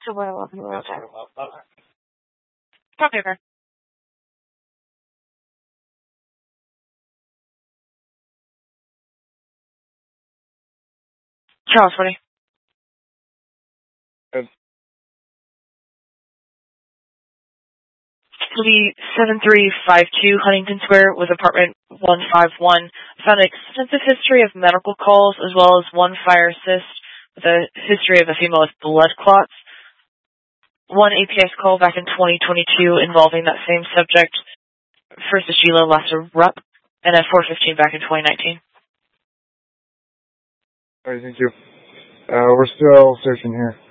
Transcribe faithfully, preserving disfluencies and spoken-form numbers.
So what else? Talk over. Charles, what? Good. Louis seven three five two Huntington Square with apartment one five one found an extensive history of medical calls as well as one fire assist with a history of a female with blood clots. One A P S call back in twenty twenty-two involving that same subject. First is Sheila, last is Rupp, and at four fifteen back in twenty nineteen. All right, thank you. Uh, we're still searching here.